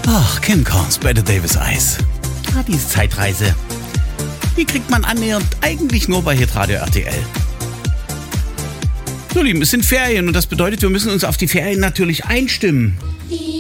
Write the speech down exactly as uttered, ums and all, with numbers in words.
Ach, Kim Carnes, Bette Davis Eis. Ah, diese Zeitreise. Die kriegt man annähernd eigentlich nur bei Hitradio R T L. So, Lieben, es sind Ferien und das bedeutet, wir müssen uns auf die Ferien natürlich einstimmen.